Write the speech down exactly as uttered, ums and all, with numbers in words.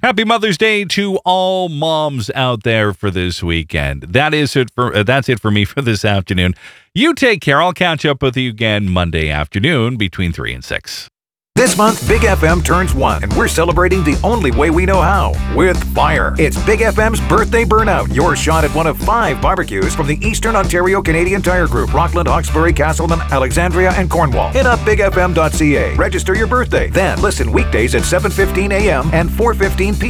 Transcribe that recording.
Happy Mother's Day to all moms out there for this weekend. That is it for uh, that's it for me for this afternoon. You take care. I'll catch up with you again Monday afternoon between three and six. This month, Big F M turns one, and we're celebrating the only way we know how, with fire. It's Big F M's Birthday Burnout, your shot at one of five barbecues from the Eastern Ontario Canadian Tire Group, Rockland, Hawkesbury, Castleman, Alexandria, and Cornwall. Hit up big f m dot c a. Register your birthday. Then listen weekdays at seven fifteen a m and four fifteen p